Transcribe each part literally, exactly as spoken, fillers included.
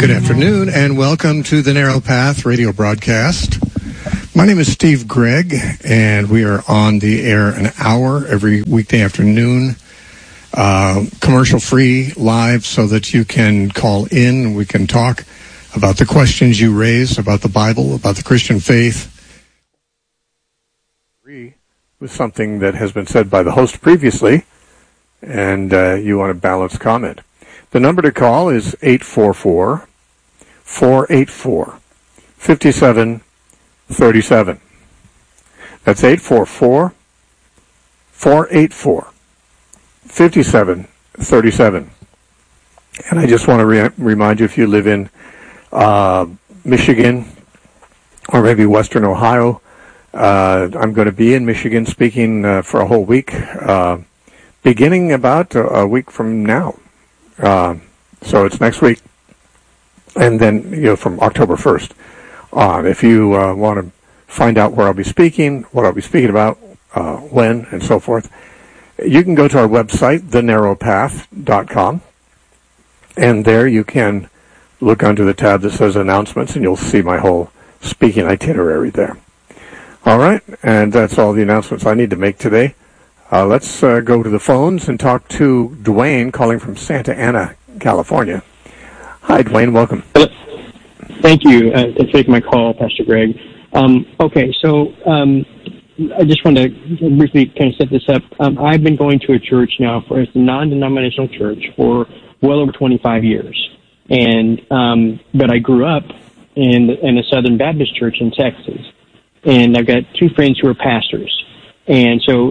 Good afternoon, and welcome to the Narrow Path radio broadcast. My name is Steve Gregg, and we are on the air an hour every weekday afternoon, uh, commercial-free, live, so that you can call in. We can talk about the questions you raise about the Bible, about the Christian faith. Agree with something that has been said by the host previously, and uh, you want a balanced comment. The number to call is eight four four, four eight four, five seven three seven. That's eight four four, four eight four, five seven three seven. And I just want to re- remind you, if you live in uh, Michigan or maybe Western Ohio, uh, I'm going to be in Michigan speaking uh, for a whole week, uh, beginning about a, a week from now. Uh, so it's next week, and then, you know, from October first on. If you uh, want to find out where I'll be speaking, what I'll be speaking about, uh, when, and so forth, you can go to our website, the narrow path dot com, and there you can look under the tab that says announcements, and you'll see my whole speaking itinerary there. All right, and that's all the announcements I need to make today. Uh, let's uh, go to the phones and talk to Dwayne, calling from Santa Ana, California. Hi, Dwayne. Welcome. Thank you uh, for taking my call, Pastor Greg. Um, okay, so um, I just want to briefly kind of set this up. Um, I've been going to a church now, for it's a non-denominational church, for well over twenty-five years. And um, but I grew up in, in a Southern Baptist church in Texas. And I've got two friends who are pastors. And so,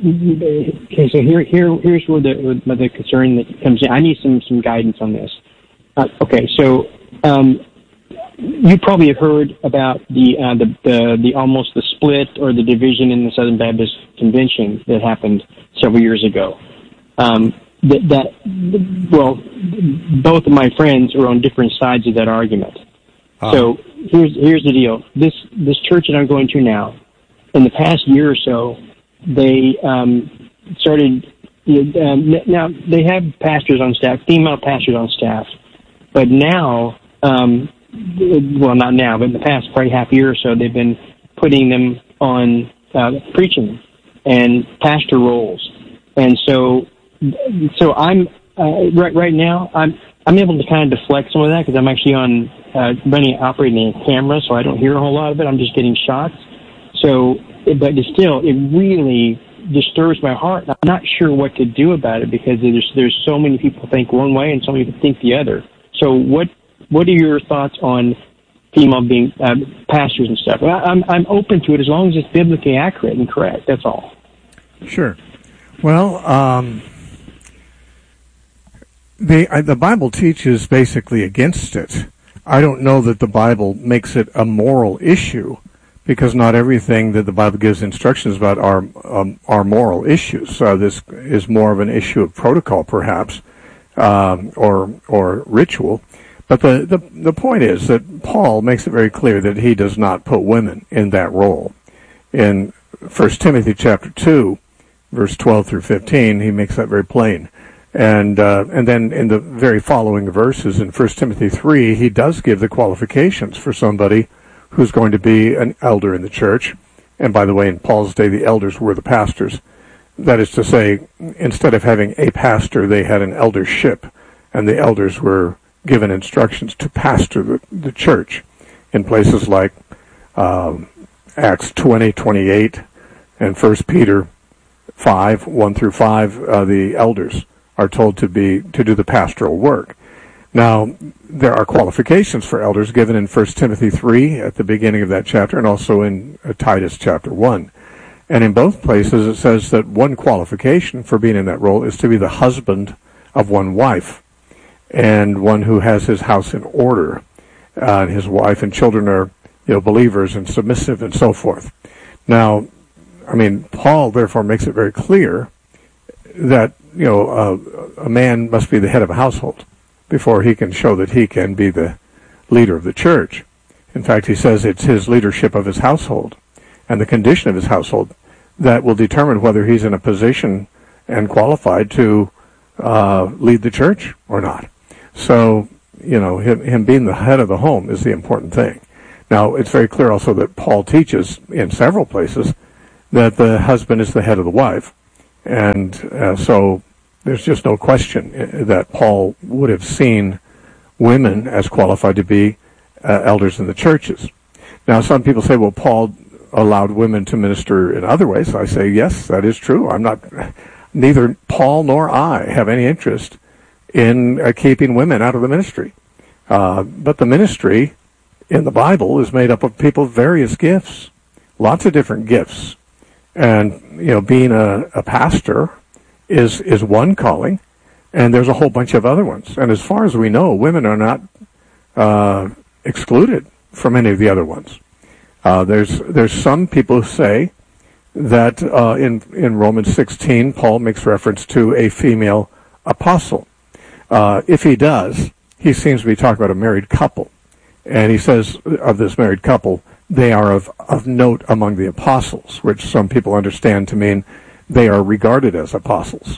okay, so here, here, here's where the, where the concern that comes in. I need some, some guidance on this. Uh, okay, so um, you probably have heard about the, uh, the the the almost the split or the division in the Southern Baptist Convention that happened several years ago. Um, that, that well, both of my friends are on different sides of that argument. Uh-huh. So here's here's the deal. This this church that I'm going to now, in the past year or so, they um, started, um, now they have pastors on staff, female pastors on staff, but now, um, well, not now, but in the past probably half year or so, they've been putting them on uh, preaching and pastor roles. And so, so I'm, uh, right, right now, I'm, I'm able to kind of deflect some of that because I'm actually on, uh, running, operating a camera, so I don't hear a whole lot of it. I'm just getting shots. So, but still, it really disturbs my heart. I'm not sure what to do about it because there's there's so many people think one way and so many people think the other. So, what what are your thoughts on female being uh, pastors and stuff? I'm I'm open to it as long as it's biblically accurate and correct. That's all. Sure. Well, um, the uh, the Bible teaches basically against it. I don't know that the Bible makes it a moral issue, because not everything that the Bible gives instructions about are um, are moral issues. So this is more of an issue of protocol, perhaps, um, or or ritual. But the, the the point is that Paul makes it very clear that he does not put women in that role. In First Timothy chapter two, verse twelve through fifteen, he makes that very plain. And uh, and then in the very following verses in First Timothy three, he does give the qualifications for somebody who's going to be an elder in the church. And by the way, in Paul's day, the elders were the pastors. That is to say, instead of having a pastor, they had an eldership, and the elders were given instructions to pastor the, the church in places like um, Acts twenty, twenty-eight, and First Peter five, one through five. Uh, the elders are told to be to do the pastoral work. Now, there are qualifications for elders given in First Timothy three at the beginning of that chapter, and also in uh, Titus chapter one. And in both places it says that one qualification for being in that role is to be the husband of one wife, and one who has his house in order. Uh, and his wife and children are, you know, believers and submissive and so forth. Now, I mean, Paul therefore makes it very clear that, you know, uh, a man must be the head of a household before he can show that he can be the leader of the church. In fact, he says it's his leadership of his household and the condition of his household that will determine whether he's in a position and qualified to uh, lead the church or not. So you know, him, him being the head of the home is the important thing. Now, it's very clear also that Paul teaches in several places that the husband is the head of the wife. And uh, so there's just no question that Paul would have seen women as qualified to be uh, elders in the churches. Now, some people say, well, Paul allowed women to minister in other ways. I say, yes, that is true. I'm not, neither Paul nor I have any interest in uh, keeping women out of the ministry. Uh, but the ministry in the Bible is made up of people with various gifts, lots of different gifts. And, you know, being a, a pastor is is one calling, and there's a whole bunch of other ones. And as far as we know, women are not uh, excluded from any of the other ones. Uh, there's there's some people who say that uh, in, in Romans sixteen, Paul makes reference to a female apostle. Uh, if he does, he seems to be talking about a married couple. And he says of this married couple, they are of, of note among the apostles, which some people understand to mean they are regarded as apostles.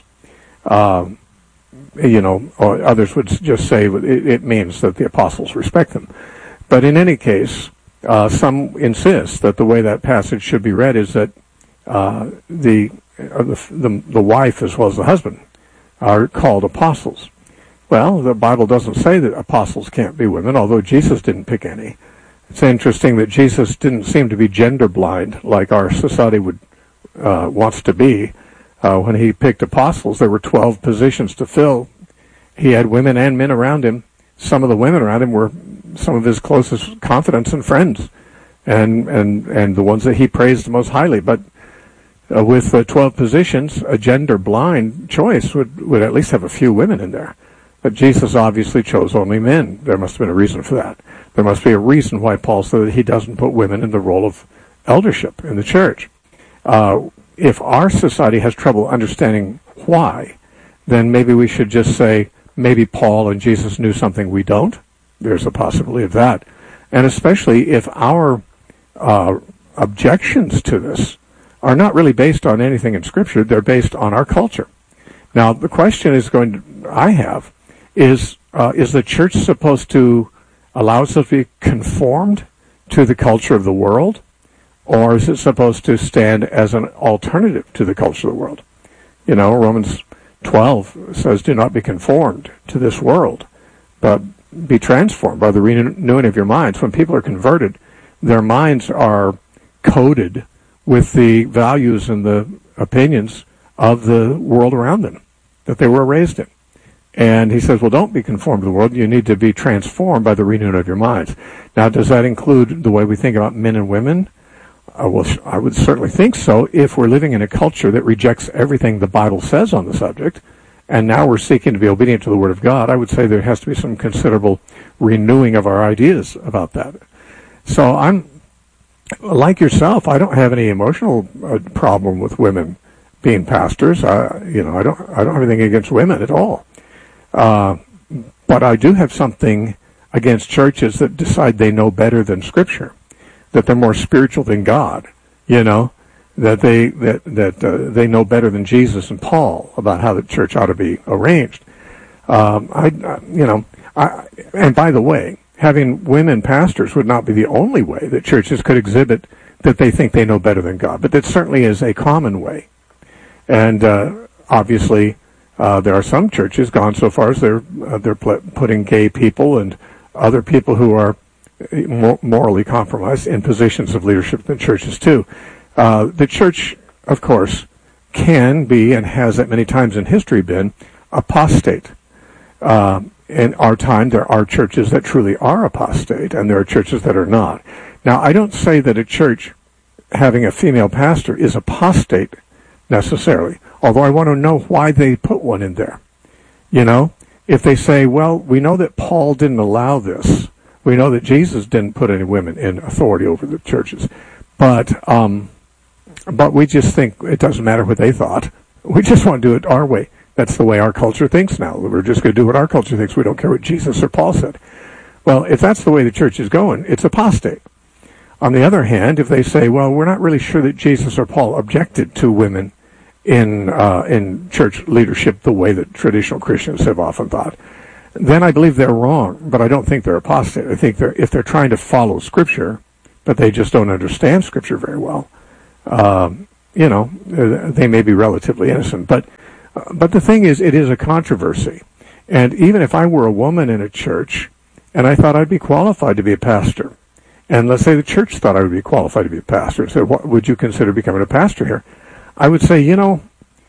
Um, you know, or others would just say it, it means that the apostles respect them. But in any case, uh, some insist that the way that passage should be read is that uh, the, uh, the the the wife as well as the husband are called apostles. Well, the Bible doesn't say that apostles can't be women, although Jesus didn't pick any. It's interesting that Jesus didn't seem to be gender blind like our society would uh, wants to be. Uh, when he picked apostles, there were twelve positions to fill. He had women and men around him. Some of the women around him were some of his closest confidants and friends, and and and the ones that he praised most highly. But uh, with uh, twelve positions, a gender blind choice would would at least have a few women in there. But Jesus obviously chose only men. There must have been a reason for that. There must be a reason why Paul said that he doesn't put women in the role of eldership in the church. Uh, if our society has trouble understanding why, then maybe we should just say, maybe Paul and Jesus knew something we don't. There's a possibility of that. And especially if our uh, objections to this are not really based on anything in Scripture, they're based on our culture. Now, the question is going to, I have, is uh, is the church supposed to allow itself to be conformed to the culture of the world, or is it supposed to stand as an alternative to the culture of the world? You know, Romans twelve says, do not be conformed to this world, but be transformed by the renewing of your minds. When people are converted, their minds are coded with the values and the opinions of the world around them that they were raised in. And he says, well, don't be conformed to the world. You need to be transformed by the renewing of your minds. Now, does that include the way we think about men and women? Uh, well, I would certainly think so if we're living in a culture that rejects everything the Bible says on the subject, and now we're seeking to be obedient to the Word of God. I would say there has to be some considerable renewing of our ideas about that. So I'm, like yourself, I don't have any emotional uh, problem with women being pastors. I, you know, I don't, I don't have anything against women at all. Uh, but I do have something against churches that decide they know better than Scripture, that they're more spiritual than God, you know, that they that that uh, they know better than Jesus and Paul about how the church ought to be arranged. Um, I, I, you know, I, and by the way, having women pastors would not be the only way that churches could exhibit that they think they know better than God, but that certainly is a common way. And uh, obviously, uh, there are some churches gone so far as they're uh, they're pl- putting gay people and other people who are mor- morally compromised in positions of leadership in churches too. Uh, the church, of course, can be and has at many times in history been apostate. Uh, in our time, there are churches that truly are apostate, and there are churches that are not. Now, I don't say that a church having a female pastor is apostate necessarily, although I want to know why they put one in there. You know, if they say, well, we know that Paul didn't allow this. We know that Jesus didn't put any women in authority over the churches. But um, but we just think it doesn't matter what they thought. We just want to do it our way. That's the way our culture thinks now. We're just going to do what our culture thinks. We don't care what Jesus or Paul said. Well, if that's the way the church is going, it's apostate. On the other hand, if they say, well, we're not really sure that Jesus or Paul objected to women in uh, in church leadership the way that traditional Christians have often thought, then I believe they're wrong, but I don't think they're apostate. I think they're, if they're trying to follow Scripture, but they just don't understand Scripture very well, um, you know, they may be relatively innocent. But, uh, but the thing is, it is a controversy. And even if I were a woman in a church, and I thought I'd be qualified to be a pastor, and let's say the church thought I would be qualified to be a pastor, and said, what would you consider becoming a pastor here? I would say, you know,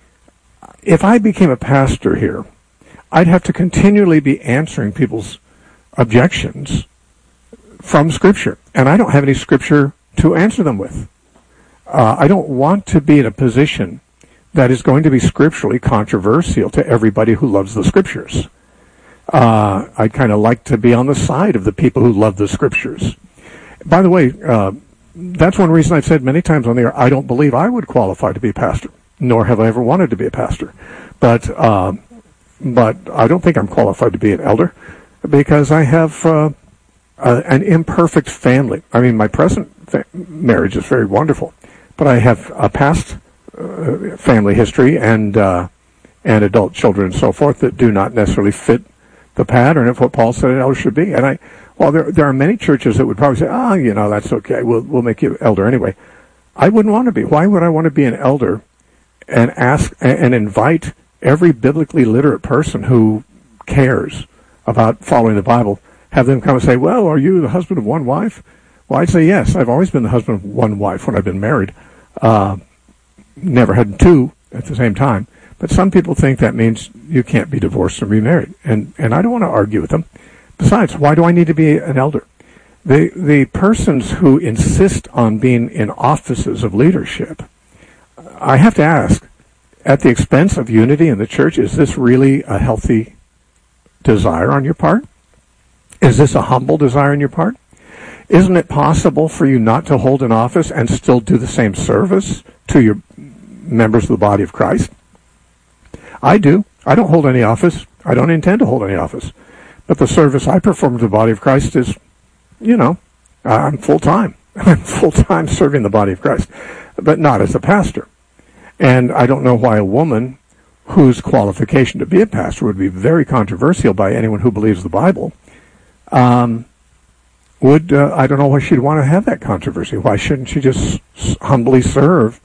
if I became a pastor here, I'd have to continually be answering people's objections from Scripture. And I don't have any Scripture to answer them with. Uh, I don't want to be in a position that is going to be scripturally controversial to everybody who loves the Scriptures. Uh, I'd kind of like to be on the side of the people who love the Scriptures. By the way, uh, that's one reason I've said many times on the air, I don't believe I would qualify to be a pastor, nor have I ever wanted to be a pastor. But uh, but I don't think I'm qualified to be an elder because I have uh, uh, an imperfect family. I mean, my present fa- marriage is very wonderful, but I have a past uh, family history and uh, and adult children and so forth that do not necessarily fit the pattern of what Paul said an elder should be. And I, well, there there are many churches that would probably say, "Ah, oh, you know, that's okay. We'll we'll make you elder anyway." I wouldn't want to be. Why would I want to be an elder and ask and invite every biblically literate person who cares about following the Bible, have them come and say, well, are you the husband of one wife? Well, I'd say yes. I've always been the husband of one wife when I've been married. Uh, never had two at the same time. But some people think that means you can't be divorced and remarried. And, and I don't want to argue with them. Besides, why do I need to be an elder? The, the persons who insist on being in offices of leadership, I have to ask, at the expense of unity in the church, is this really a healthy desire on your part? Is this a humble desire on your part? Isn't it possible for you not to hold an office and still do the same service to your members of the body of Christ? I do. I don't hold any office. I don't intend to hold any office. But the service I perform to the body of Christ is, you know, I'm full-time. I'm full-time serving the body of Christ, but not as a pastor. And I don't know why a woman whose qualification to be a pastor would be very controversial by anyone who believes the Bible, um, would, uh, I don't know why she'd want to have that controversy. Why shouldn't she just humbly serve,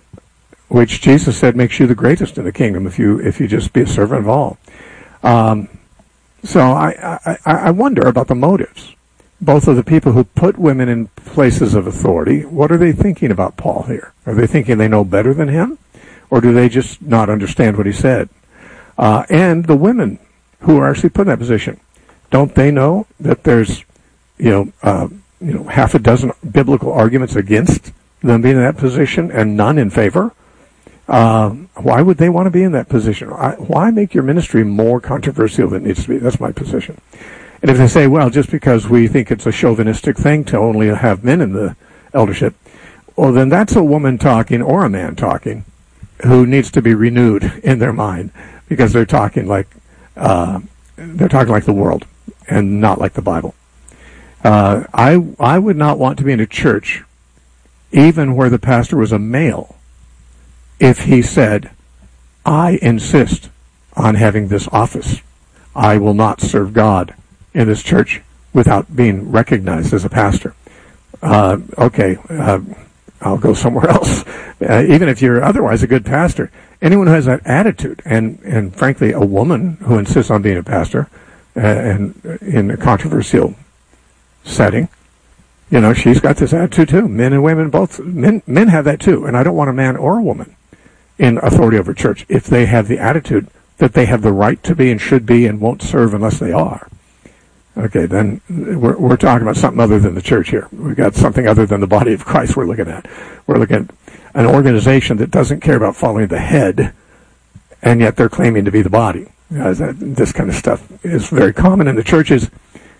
which Jesus said makes you the greatest in the kingdom if you if you just be a servant of all. Um, so I, I, I wonder about the motives, both of the people who put women in places of authority. What are they thinking about Paul here? Are they thinking they know better than him? Or do they just not understand what he said? Uh, and the women who are actually put in that position, don't they know that there's, you know, uh, you know, half a dozen biblical arguments against them being in that position and none in favor? Uh, why would they want to be in that position? I, why make your ministry more controversial than it needs to be? That's my position. And if they say, well, just because we think it's a chauvinistic thing to only have men in the eldership, well, then that's a woman talking or a man talking who needs to be renewed in their mind because they're talking like uh, they're talking like the world and not like the Bible. Uh, I I would not want to be in a church, even where the pastor was a male, if he said, I insist on having this office. I will not serve God in this church without being recognized as a pastor. Uh, okay, uh, I'll go somewhere else. Uh, even if you're otherwise a good pastor, anyone who has that attitude, and, and frankly, a woman who insists on being a pastor, uh, and in a controversial setting, you know, she's got this attitude too. Men and women both, men, men have that too. And I don't want a man or a woman in authority over church if they have the attitude that they have the right to be and should be and won't serve unless they are. Okay, then we're, we're talking about something other than the church here. We've got something other than the body of Christ we're looking at. We're looking at an organization that doesn't care about following the head, and yet they're claiming to be the body. Uh, that, this kind of stuff is very common in the churches.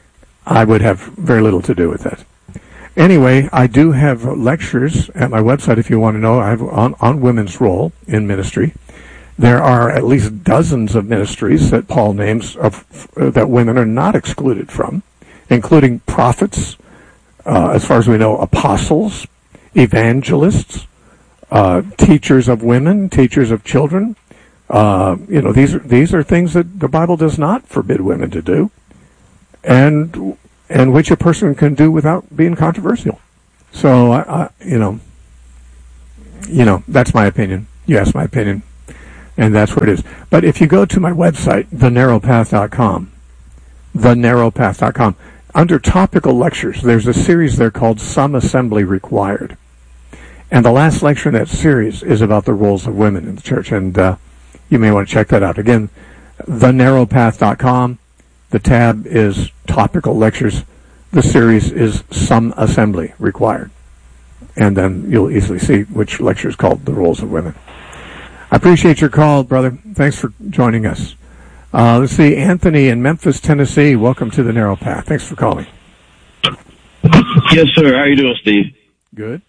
I would have very little to do with that. Anyway, I do have lectures at my website if you want to know. I have on, on women's role in ministry. There are at least dozens of ministries that Paul names of uh, that women are not excluded from, including prophets, uh, as far as we know, apostles, evangelists, uh, teachers of women, teachers of children, Uh, you know, these are, these are things that the Bible does not forbid women to do, and and which a person can do without being controversial. So, I, I, you know, you know, that's my opinion. You asked my opinion, and that's what it is. But if you go to my website, the narrow path dot com, the narrow path dot com, under topical lectures, there's a series there called Some Assembly Required. And the last lecture in that series is about the roles of women in the church, and uh, you may want to check that out. Again, the narrow path dot com. The tab is Topical Lectures. The series is Some Assembly Required. And then you'll easily see which lecture is called The Roles of Women. I appreciate your call, brother. Thanks for joining us. Uh, let's see, Anthony in Memphis, Tennessee. Welcome to the Narrow Path. Thanks for calling. Yes, sir. How you doing, Steve? Good.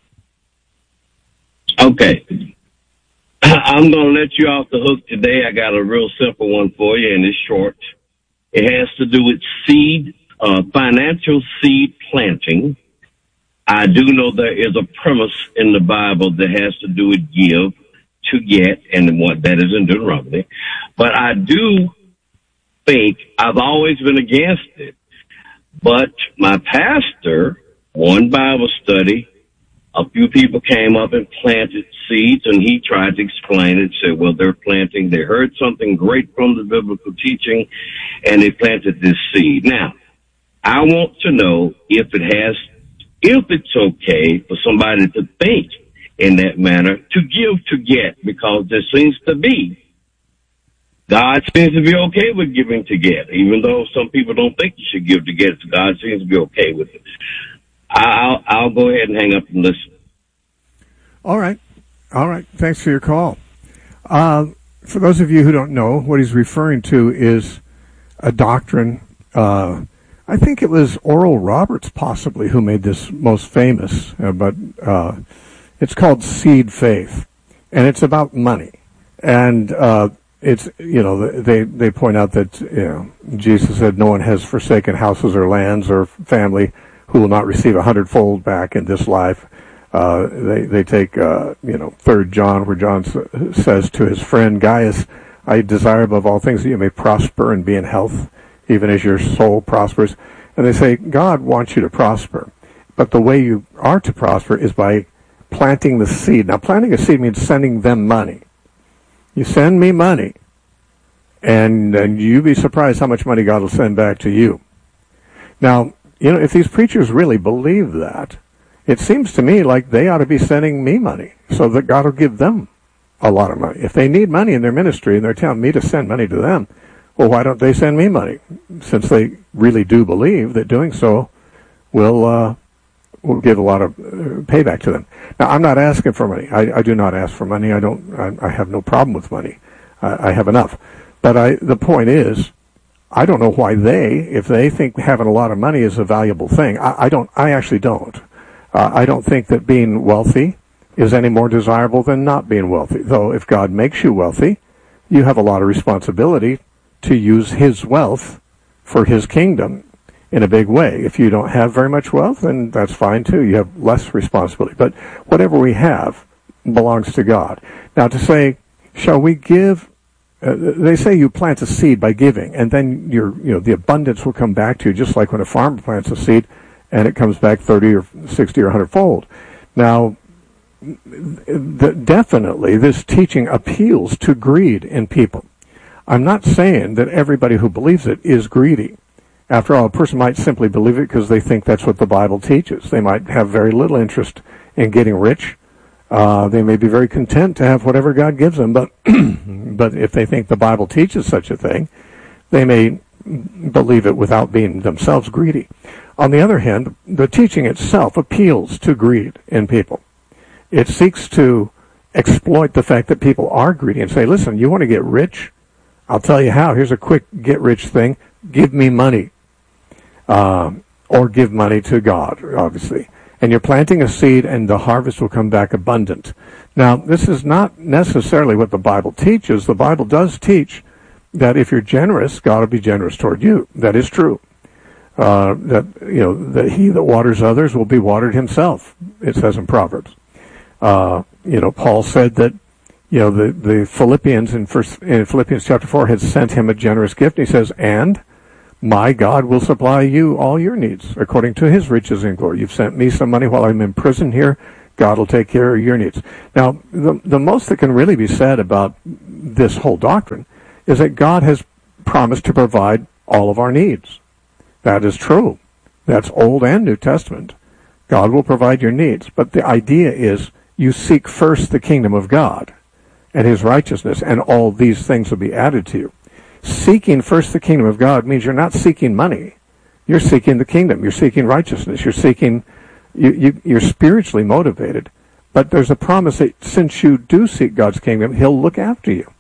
Okay. I'm going to let you off the hook today. I got a real simple one for you, and it's short. It has to do with seed, uh, financial seed planting. I do know there is a premise in the Bible that has to do with give to get, and what that is in Deuteronomy. But I do think I've always been against it. But my pastor, one Bible study, a few people came up and planted seeds, and he tried to explain it, said, well, they're planting, they heard something great from the biblical teaching, and they planted this seed. Now, I want to know if it has, if it's okay for somebody to think in that manner, to give to get, because there seems to be, God seems to be okay with giving to get, even though some people don't think you should give to get, God seems to be okay with it. I'll, I'll go ahead and hang up and listen. All right. All right. Thanks for your call. Uh, for those of you who don't know, what he's referring to is a doctrine. Uh, I think it was Oral Roberts, possibly, who made this most famous, uh, but uh, it's called seed faith, and it's about money. And uh, it's, you know, they, they point out that, you know, Jesus said no one has forsaken houses or lands or family who will not receive a hundredfold back in this life. Uh, they, they take, uh, you know, Third John, where John s- says to his friend Gaius, I desire above all things that you may prosper and be in health, even as your soul prospers. And they say, God wants you to prosper. But the way you are to prosper is by planting the seed. Now, planting a seed means sending them money. You send me money, and, and you'd be surprised how much money God will send back to you. Now, you know, if these preachers really believe that, it seems to me like they ought to be sending me money so that God will give them a lot of money. If they need money in their ministry and they're telling me to send money to them, well, why don't they send me money? Since they really do believe that doing so will uh, will give a lot of uh, payback to them. Now, I'm not asking for money. I, I do not ask for money. I don't. I, I have no problem with money. I, I have enough. But I, the point is, I don't know why they, if they think having a lot of money is a valuable thing. I, I don't. I actually don't. Uh, I don't think that being wealthy is any more desirable than not being wealthy. Though, if God makes you wealthy, you have a lot of responsibility to use His wealth for His kingdom in a big way. If you don't have very much wealth, then that's fine too. You have less responsibility. But whatever we have belongs to God. Now, to say, shall we give? Uh, they say you plant a seed by giving, and then your, you know, the abundance will come back to you, just like when a farmer plants a seed, and it comes back thirty or sixty or a hundred fold. Now, the, definitely, this teaching appeals to greed in people. I'm not saying that everybody who believes it is greedy. After all, a person might simply believe it because they think that's what the Bible teaches. They might have very little interest in getting rich. Uh, they may be very content to have whatever God gives them, but but if they think the Bible teaches such a thing, they may believe it without being themselves greedy. On the other hand, the teaching itself appeals to greed in people. It seeks to exploit the fact that people are greedy and say, listen, you want to get rich? I'll tell you how. Here's a quick get-rich thing. Give me money. Um, or give money to God, obviously. And you're planting a seed, and the harvest will come back abundant. Now, this is not necessarily what the Bible teaches. The Bible does teach that if you're generous, God will be generous toward you. That is true. Uh, that, you know, that he that waters others will be watered himself, it says in Proverbs. Uh, you know, Paul said that You know, the, the Philippians in first in Philippians chapter four had sent him a generous gift. He says, and my God will supply you all your needs according to his riches in glory. You've sent me some money while I'm in prison here. God will take care of your needs. Now, the, the most that can really be said about this whole doctrine is that God has promised to provide all of our needs. That is true. That's Old and New Testament. God will provide your needs. But the idea is you seek first the kingdom of God and his righteousness, and all these things will be added to you. Seeking first the kingdom of God means you're not seeking money. You're seeking the kingdom. You're seeking righteousness. You're seeking, you, you, you're spiritually motivated. But there's a promise that since you do seek God's kingdom, he'll look after you.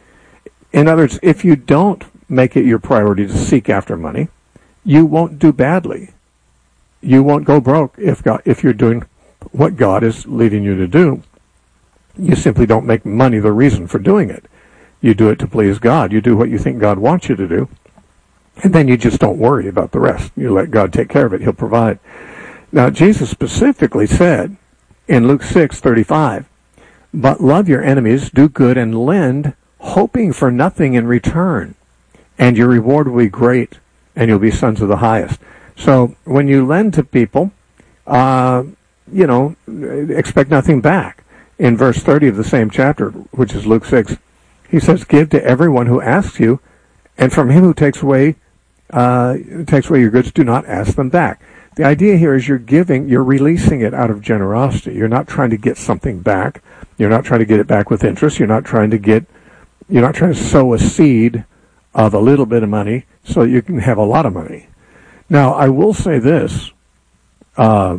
In other words, if you don't make it your priority to seek after money, you won't do badly. You won't go broke if God, if you're doing what God is leading you to do. You simply don't make money the reason for doing it. You do it to please God. You do what you think God wants you to do. And then you just don't worry about the rest. You let God take care of it. He'll provide. Now, Jesus specifically said in Luke six thirty-five, but love your enemies, do good, and lend, hoping for nothing in return. And your reward will be great, and you'll be sons of the highest. So when you lend to people, uh, you know, expect nothing back. In verse thirty of the same chapter, which is Luke six, he says, give to everyone who asks you, and from him who takes away uh, takes away your goods, do not ask them back. The idea here is you're giving, you're releasing it out of generosity. You're not trying to get something back. You're not trying to get it back with interest. You're not trying to get, you're not trying to sow a seed of a little bit of money so you can have a lot of money. Now, I will say this, uh,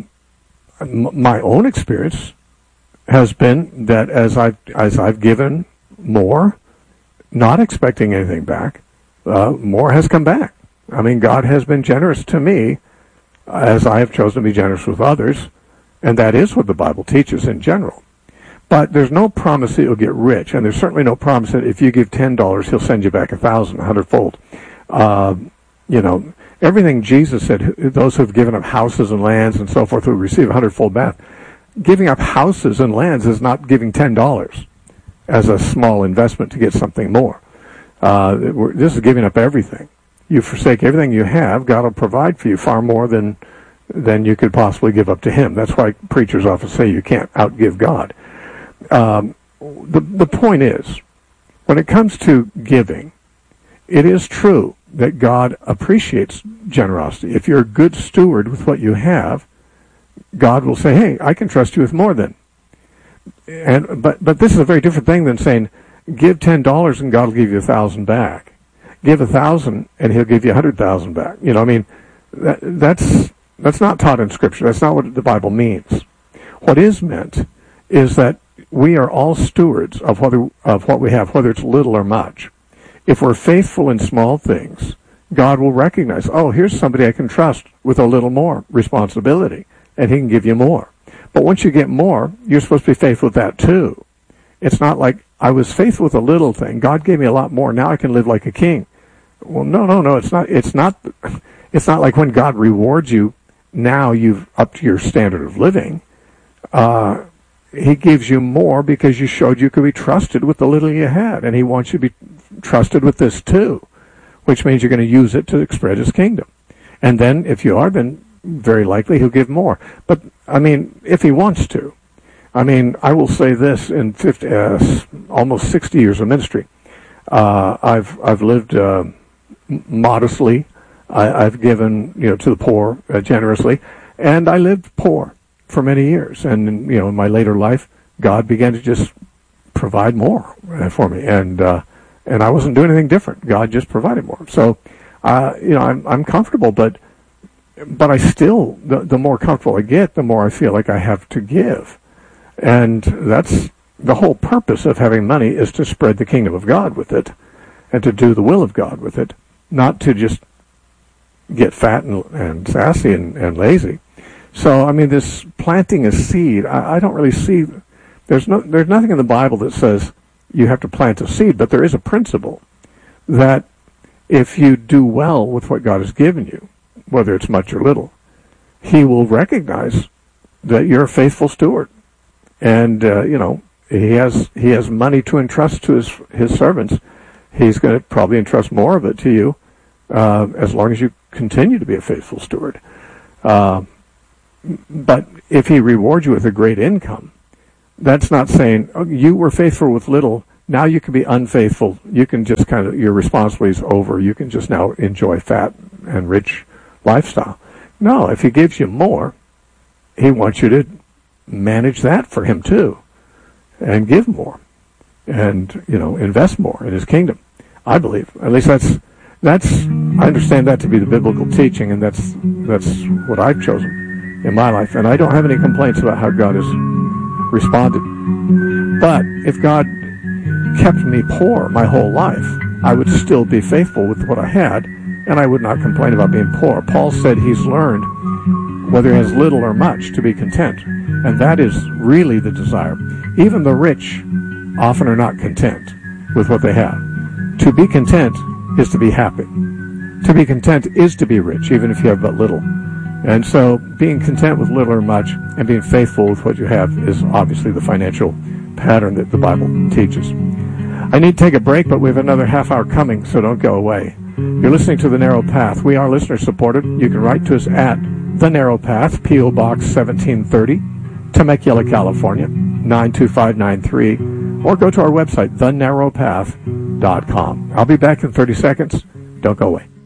m- my own experience has been that as I've, as I've given more, not expecting anything back, uh, more has come back. I mean, God has been generous to me as I have chosen to be generous with others, and that is what the Bible teaches in general. But there's no promise that you'll get rich, and there's certainly no promise that if you give ten dollars, he'll send you back a thousand, a hundredfold. Uh, you know, everything Jesus said, those who have given up houses and lands and so forth will receive a hundredfold back. Giving up houses and lands is not giving ten dollars as a small investment to get something more. Uh, this is giving up everything. You forsake everything you have, God will provide for you far more than than you could possibly give up to him. That's why preachers often say you can't outgive God. Um, the, the point is, when it comes to giving, it is true that God appreciates generosity. If you're a good steward with what you have, God will say, hey, I can trust you with more than. And but but this is a very different thing than saying, give ten dollars and God will give you a thousand back. Give a thousand and he'll give you a hundred thousand back. You know, I mean, that, that's that's not taught in Scripture. That's not what the Bible means. What is meant is that we are all stewards of whether of what we have, whether it's little or much. If we're faithful in small things, God will recognize, oh, here's somebody I can trust with a little more responsibility, and he can give you more. But once you get more, you're supposed to be faithful with that too. It's not like, I was faithful with a little thing. God gave me a lot more. Now I can live like a king. Well, no, no, no. It's not, it's not, it's not like when God rewards you, now you've upped your standard of living. Uh, he gives you more because you showed you could be trusted with the little you had. And he wants you to be trusted with this too, which means you're going to use it to spread his kingdom. And then if you are, then very likely he'll give more. But, I mean, if he wants to. I mean, I will say this, in fifty, uh, almost sixty years of ministry, uh, I've I've lived uh, modestly. I, I've given, you know, to the poor uh, generously, and I lived poor for many years. And, you know, in my later life, God began to just provide more uh, for me, and uh, and I wasn't doing anything different. God just provided more. So, uh, you know, I'm I'm comfortable, but but I still, the, the more comfortable I get, the more I feel like I have to give. And that's the whole purpose of having money, is to spread the kingdom of God with it and to do the will of God with it, not to just get fat and, and sassy and, and lazy. So, I mean, this planting a seed, I, I don't really see, there's no, there's nothing in the Bible that says you have to plant a seed, but there is a principle that if you do well with what God has given you, whether it's much or little, he will recognize that you're a faithful steward. And, uh, you know, he has he has money to entrust to his his servants, he's going to probably entrust more of it to you, uh, as long as you continue to be a faithful steward. Uh, but if he rewards you with a great income, that's not saying, oh, you were faithful with little, now you can be unfaithful. You can just kind of, your responsibility is over. You can just now enjoy fat and rich lifestyle. No, if he gives you more, he wants you to manage that for him too, and give more, and, you know, invest more in his kingdom. I believe, at least that's that's I understand that to be the biblical teaching, and that's that's what I've chosen in my life. And I don't have any complaints about how God has responded. But if God kept me poor my whole life, I would still be faithful with what I had, and I would not complain about being poor. Paul said he's learned, whether he has little or much, to be content. And that is really the desire. Even the rich often are not content with what they have. To be content is to be happy. To be content is to be rich, even if you have but little. And so being content with little or much and being faithful with what you have is obviously the financial pattern that the Bible teaches. I need to take a break, but we have another half hour coming, so don't go away. You're listening to The Narrow Path. We are listener supported. You can write to us at The Narrow Path, P O Box seventeen thirty, Temecula, California, nine two five nine three, or go to our website, the narrow path dot com. I'll be back in thirty seconds. Don't go away.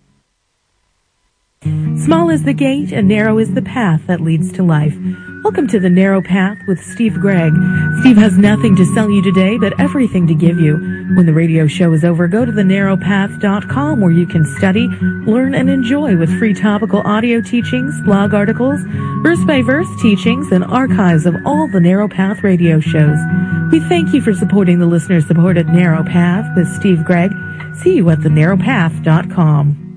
Small is the gate and narrow is the path that leads to life. Welcome to The Narrow Path with Steve Gregg. Steve has nothing to sell you today, but everything to give you. When the radio show is over, go to the narrow path dot com where you can study, learn, and enjoy with free topical audio teachings, blog articles, verse-by-verse teachings, and archives of all the Narrow Path radio shows. We thank you for supporting the listener-supported Narrow Path with Steve Gregg. See you at the narrow path dot com.